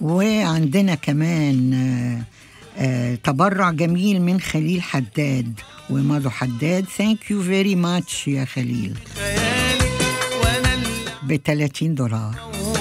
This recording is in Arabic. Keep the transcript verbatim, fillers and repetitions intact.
وعندنا كمان آه آه تبرع جميل من خليل حداد ومادو حداد. ثانك يو فيري ماتش يا خليل، ب ثلاثين دولار.